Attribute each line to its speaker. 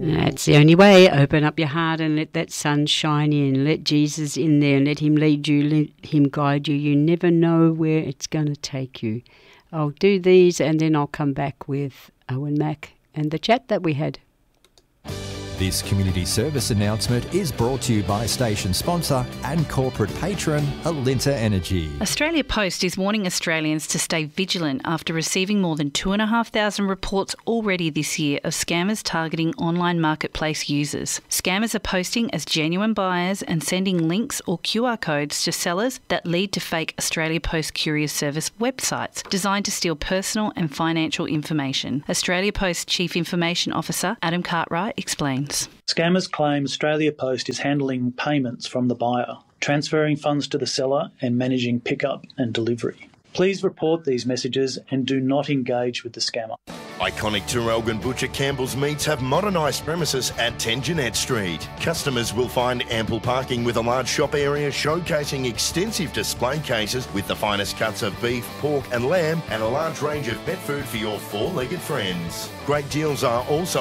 Speaker 1: That's the only way. Open up your heart and let that sun shine in. Let Jesus in there and let him lead you, let him guide you. You never know where it's going to take you. I'll do these and then I'll come back with Owen Mack and the chat that we had.
Speaker 2: This community service announcement is brought to you by station sponsor and corporate patron Alinta Energy.
Speaker 3: Australia Post is warning Australians to stay vigilant after receiving more than 2,500 reports already this year of scammers targeting online marketplace users. Scammers are posting as genuine buyers and sending links or QR codes to sellers that lead to fake Australia Post Courier Service websites designed to steal personal and financial information. Australia Post Chief Information Officer Adam Cartwright explains.
Speaker 4: Scammers claim Australia Post is handling payments from the buyer, transferring funds to the seller and managing pickup and delivery. Please report these messages and do not engage with the scammer.
Speaker 5: Iconic Traralgon Butcher Campbell's Meats have modernised premises at 10 Jeanette Street. Customers will find ample parking with a large shop area showcasing extensive display cases with the finest cuts of beef, pork and lamb and a large range of pet food for your four-legged friends. Great deals are also